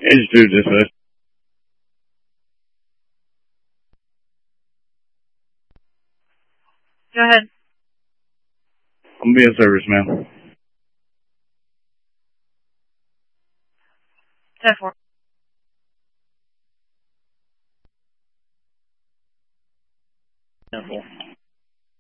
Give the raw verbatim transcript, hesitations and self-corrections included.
It's due this way. Go ahead. I'm being service, ma'am. ten four. ten four.